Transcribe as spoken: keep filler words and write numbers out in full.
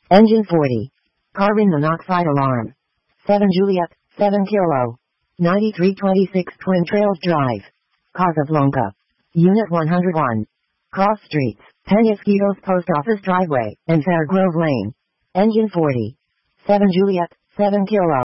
Engine forty. Car in the Knoxide alarm. seven Juliet, seven Kilo. ninety-three twenty-six Twin Trails Drive. Casablanca. Unit one hundred one. Cross Streets, Penasquitos Post Office Driveway, and Fairgrove Lane. Engine forty. seven Juliet, seven Kilo.